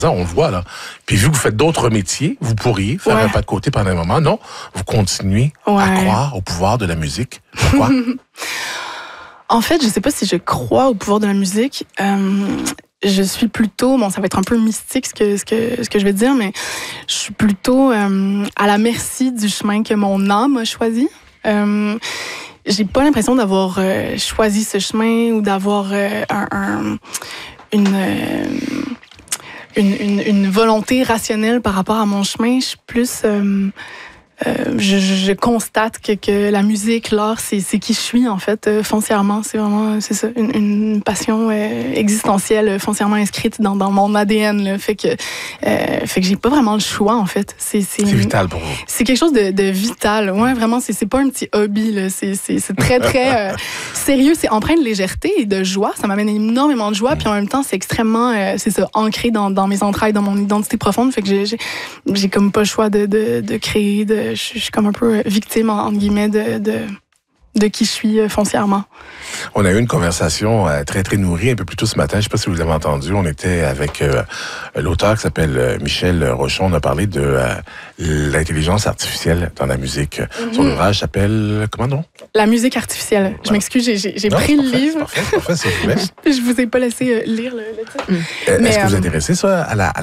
On le voit, là. Puis vu que vous faites d'autres métiers, vous pourriez faire un pas de côté pendant un moment. Non, vous continuez à croire au pouvoir de la musique. Pourquoi? En fait, je sais pas si je crois au pouvoir de la musique. Je suis plutôt, ça va être un peu mystique ce que je vais dire, mais je suis plutôt à la merci du chemin que mon âme a choisi. J'ai pas l'impression d'avoir choisi ce chemin ou d'avoir une volonté rationnelle par rapport à mon chemin. Je suis plus... je constate que la musique, l'art, c'est qui je suis, en fait, foncièrement. C'est vraiment, c'est ça, une passion existentielle foncièrement inscrite dans mon ADN. Là. Fait que j'ai pas vraiment le choix, en fait. C'est vital pour vous. C'est quelque chose de vital. Ouais, vraiment, c'est pas un petit hobby. Là. C'est très, très sérieux. C'est empreint de légèreté et de joie. Ça m'amène énormément de joie. Puis en même temps, c'est extrêmement, c'est ça, ancré dans mes entrailles, dans mon identité profonde. Fait que j'ai comme pas le choix de créer, je suis comme un peu victime, entre guillemets, de qui je suis foncièrement. On a eu une conversation très, très nourrie un peu plus tôt ce matin. Je ne sais pas si vous avez entendu. On était avec l'auteur qui s'appelle Michel Rochon. On a parlé de l'intelligence artificielle dans la musique. Son ouvrage s'appelle... Comment non? La musique artificielle. Je m'excuse, j'ai pris le livre. C'est parfait, c'est parfait. Je vous ai pas laissé lire le titre. Est-ce que vous intéressez ça à la